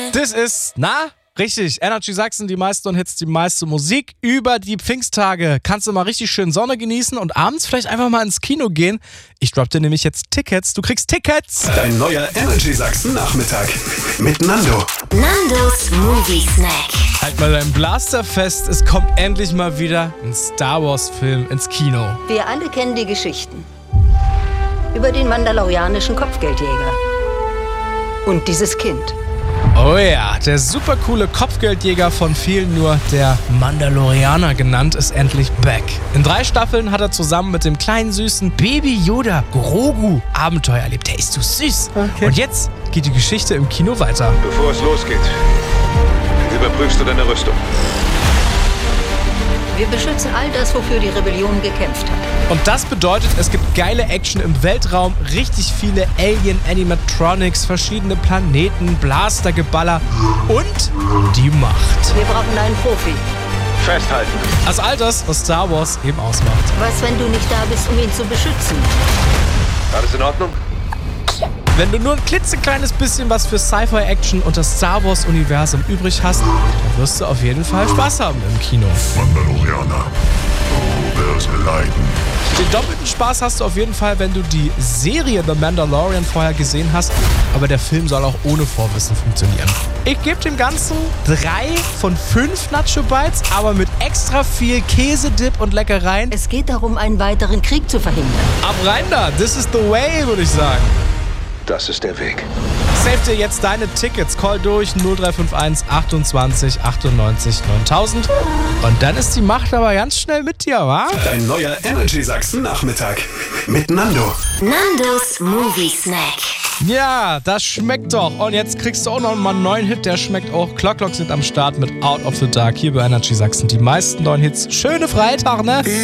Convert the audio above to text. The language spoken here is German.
Das ist, richtig, Energy Sachsen, die meisten Hits, die meiste Musik. Über die Pfingsttage kannst du mal richtig schön Sonne genießen und abends vielleicht einfach mal ins Kino gehen. Ich dropp dir nämlich jetzt Tickets. Du kriegst Tickets. Dein neuer Energy Sachsen Nachmittag mit Nando. Nandos Movie Snack. Halt mal dein Blaster fest, es kommt endlich mal wieder ein Star Wars Film ins Kino. Wir alle kennen die Geschichten über den mandalorianischen Kopfgeldjäger und dieses Kind. Oh ja, der supercoole Kopfgeldjäger, von vielen nur der Mandalorianer genannt, ist endlich back. In 3 Staffeln hat er zusammen mit dem kleinen süßen Baby Yoda Grogu Abenteuer erlebt. Der ist so süß. Okay. Und jetzt geht die Geschichte im Kino weiter. Bevor es losgeht, überprüfst du deine Rüstung. Wir beschützen all das, wofür die Rebellion gekämpft hat. Und das bedeutet, es gibt geile Action im Weltraum, richtig viele Alien-Animatronics, verschiedene Planeten, Blastergeballer und die Macht. Wir brauchen einen Profi. Festhalten. Also all das, was Star Wars eben ausmacht. Was, wenn du nicht da bist, um ihn zu beschützen? Alles in Ordnung? Wenn du nur ein klitzekleines bisschen was für Sci-Fi-Action und das Star Wars-Universum übrig hast, dann wirst du auf jeden Fall Spaß haben im Kino. Mandalorianer, du wirst leiden. Den doppelten Spaß hast du auf jeden Fall, wenn du die Serie The Mandalorian vorher gesehen hast, aber der Film soll auch ohne Vorwissen funktionieren. Ich gebe dem Ganzen 3 von 5 Nacho Bites, aber mit extra viel Käsedip und Leckereien. Es geht darum, einen weiteren Krieg zu verhindern. Ab rein da, this is the way, würde ich sagen. Das ist der Weg. Save dir jetzt deine Tickets. Call durch 0351 28 98 9000. Und dann ist die Macht aber ganz schnell mit dir, wa? Dein neuer Energy Sachsen Nachmittag mit Nando. Nandos Movie Snack. Ja, das schmeckt doch. Und jetzt kriegst du auch noch mal einen neuen Hit, der schmeckt auch. Clock sind am Start mit Out of the Dark hier bei Energy Sachsen. Die meisten neuen Hits. Schöne Freitag, ne?